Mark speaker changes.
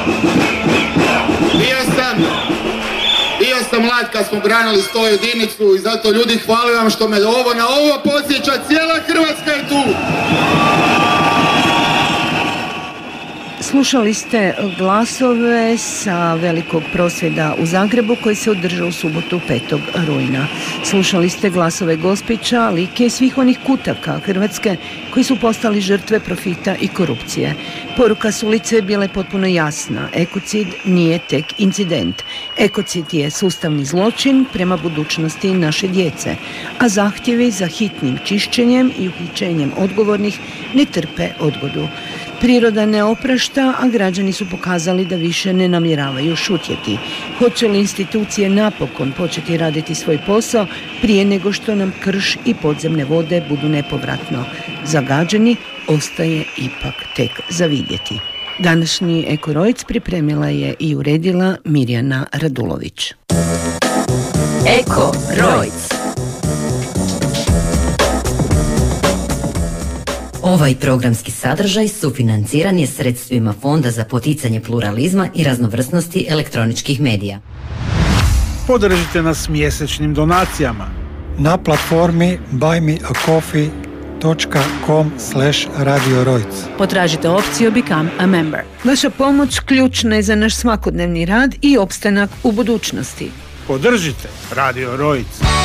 Speaker 1: Bio sam mlad kad smo branili 100 jedinicu i zato ljudi hvala vam što me na ovo podsjeća, cijela Hrvatska je tu.
Speaker 2: Slušali ste glasove sa velikog prosvjeda u Zagrebu koji se održao u subotu 5. rujna. Slušali ste glasove Gospića, Like i svih onih kutaka Hrvatske koji su postali žrtve profita i korupcije. Poruka s ulice je bila potpuno jasna. Ekocid nije tek incident. Ekocid je sustavni zločin prema budućnosti naše djece, a zahtjevi za hitnim čišćenjem i uhićenjem odgovornih ne trpe odgodu. Priroda ne oprašta, a građani su pokazali da više ne namjeravaju šutjeti. Hoće li institucije napokon početi raditi svoj posao prije nego što nam krš i podzemne vode budu nepovratno zagađeni, ostaje ipak tek za vidjeti. Današnji Eko-Rojc pripremila je i uredila Mirjana Radulović.
Speaker 3: Eko-Rojc. Ovaj programski sadržaj sufinanciran je sredstvima Fonda za poticanje pluralizma i raznovrsnosti elektroničkih medija.
Speaker 4: Podržite nas mjesečnim donacijama
Speaker 5: na platformi buymeacoffee.com/Radio Rojc.
Speaker 2: Potražite opciju Become a Member. Vaša pomoć ključna je za naš svakodnevni rad i opstanak u budućnosti.
Speaker 4: Podržite Radio Rojc.